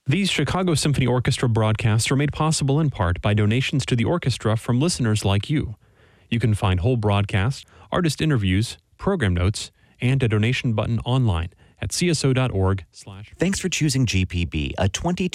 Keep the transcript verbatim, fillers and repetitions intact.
These Chicago Symphony Orchestra broadcasts are made possible in part by donations to the orchestra from listeners like you. You can find whole broadcasts, artist interviews, program notes, and a donation button online at c s o dot org slash. Thanks for choosing G P B, a twenty